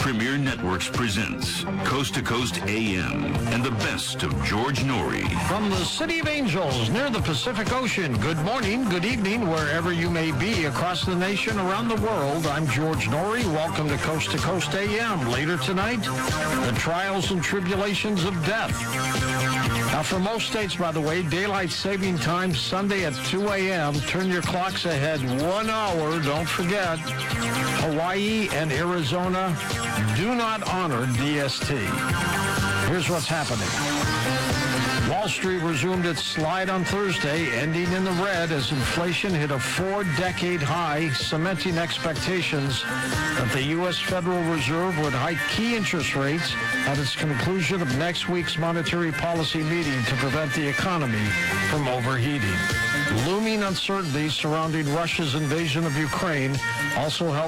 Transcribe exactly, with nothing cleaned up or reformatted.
Premier Networks presents Coast to Coast A M and the best of George Norrie. From the City of Angels near the Pacific Ocean, good morning, good evening, wherever you may be across the nation, around the world. I'm George Norrie. Welcome to Coast to Coast A M. Later tonight, the trials and tribulations of death. Now, for most states, by the way, daylight saving time Sunday at two a.m. Turn your clocks ahead one hour. Don't forget, Hawaii and Arizona do not honor D S T. Here's what's happening. Wall Street resumed its slide on Thursday, ending in the red as inflation hit a four-decade high, cementing expectations that the U S Federal Reserve would hike key interest rates at its conclusion of next week's monetary policy meeting to prevent the economy from overheating. Looming uncertainty surrounding Russia's invasion of Ukraine also helped